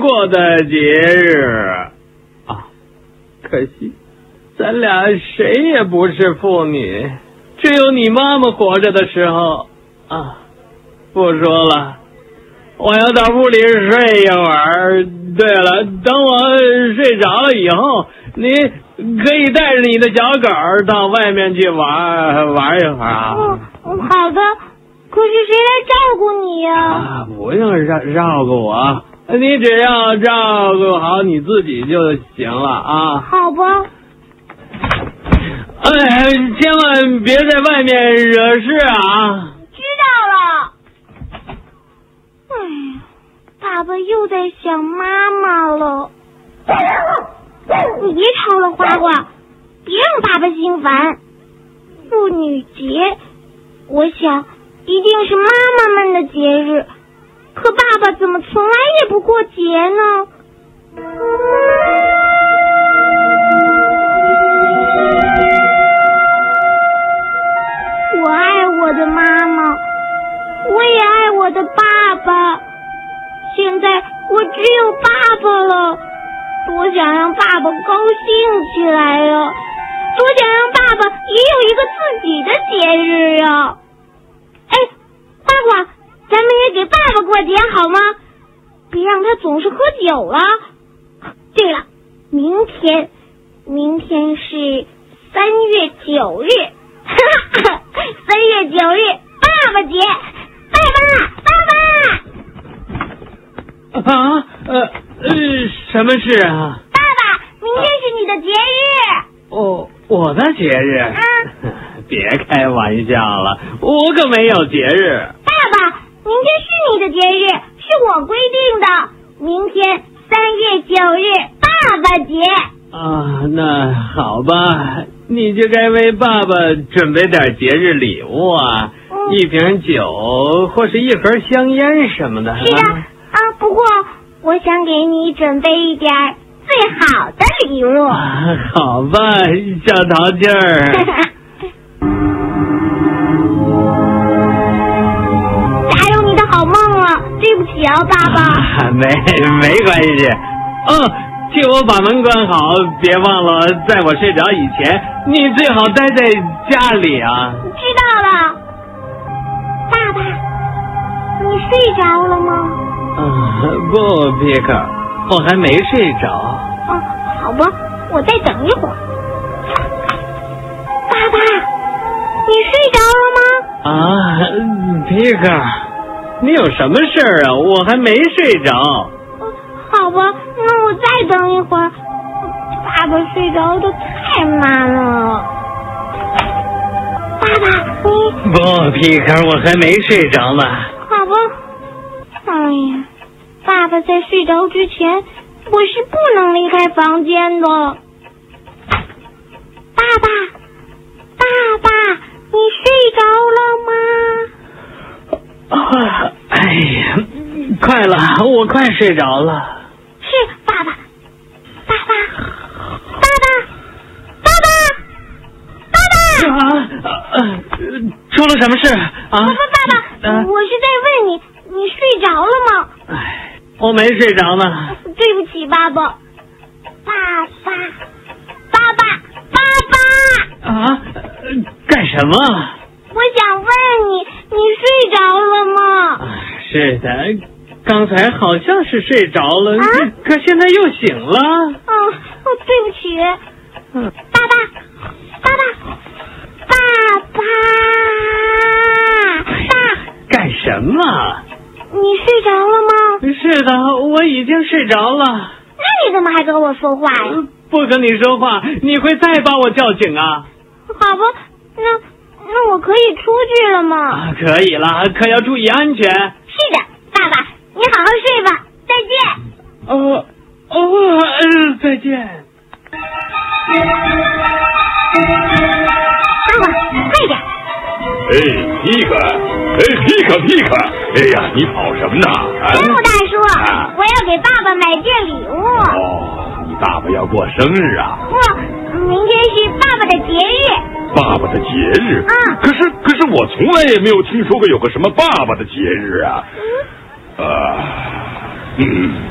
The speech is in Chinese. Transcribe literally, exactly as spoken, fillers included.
过的节日啊！可惜，咱俩谁也不是父女，只有你妈妈活着的时候啊。不说了，我要到屋里睡一会儿。对了，等我睡着了以后，你可以带着你的小狗到外面去玩玩一会儿啊。 嗯，好的。可是谁来照顾你呀？ 啊，不用照照顾我，你只要照顾好你自己就行了啊。 好吧。 哎，千万别在外面惹事啊。 知道了。哎呀，爸爸又在想妈妈了。你别吵了，花花，别让爸爸心烦。妇女节，我想一定是妈妈们的节日，可爸爸怎么从来也不过节呢？我爱我的妈妈，我也爱我的爸爸。现在我只有爸爸了，多想让爸爸高兴起来呀！多想让爸爸也有一个自己的节日呀！哎，花花，咱们也给爸爸过节好吗？别让他总是喝酒了。对了，明天，明天是三月九日，三月九日，爸爸节，爸爸，爸爸。 啊，呃呃，什么事啊？ 爸爸，明天是你的节日。 哦，我的节日？ 嗯， 别开玩笑了，我可没有节日。 爸爸，明天是你的节日，是我规定的。明天三月九日，爸爸节。 啊，那好吧，你就该为爸爸准备点节日礼物啊，嗯、一瓶酒或是一盒香烟什么的。 是的啊，不过我想给你准备一点最好的礼物。 啊、好吧，小淘气儿。 加油你的好梦了，对不起啊，爸爸。 啊、没没关系。嗯，替我把门关好，别忘了在我睡着以前，你最好待在家里啊。 知道了。爸爸，你睡着了吗？ 啊，不，皮克，我还没睡着。 哦，好吧，我再等一会儿。爸爸，你睡着了吗？ 啊，皮克，你有什么事儿啊？我还没睡着。 好吧，那我再等一会儿。爸爸睡着的太慢了。爸爸，你不，皮克，我还没睡着呢。 好吧。哎呀，爸爸在睡着之前，我是不能离开房间的。爸爸，爸爸，你睡着了吗？ 啊，哎呀，快了，我快睡着了。 是爸爸，爸爸，爸爸，爸爸，爸爸！ 啊，呃，出了什么事啊？ 爸爸，爸爸，啊、我是在问你，你睡着了吗？ 哎，我没睡着呢。 对不起，爸爸，爸爸，爸爸，爸爸！ 啊，干什么？ 我想问你，你睡着了吗？ 啊，是的。刚才好像是睡着了， 啊、 可现在又醒了。 哦，哦，对不起。 嗯， 爸爸，爸爸，爸爸，爸。 干什么？ 你睡着了吗？ 是的，我已经睡着了。 那你怎么还跟我说话呀？ 不跟你说话，你会再把我叫醒啊？ 好吧，那那我可以出去了吗？ 啊，可以了，可要注意安全。 是的，爸爸。你好好睡吧，再见。 哦哦，呃，再见。 爸爸，快点！ 哎，皮克，哎，皮克，皮克，哎呀，你跑什么呢？ 田鼠大叔，啊、我要给爸爸买件礼物。 哦，你爸爸要过生日啊？ 不，明天是爸爸的节日。 爸爸的节日？ 嗯。 可是，可是我从来也没有听说过有个什么爸爸的节日啊。嗯。啊，嗯。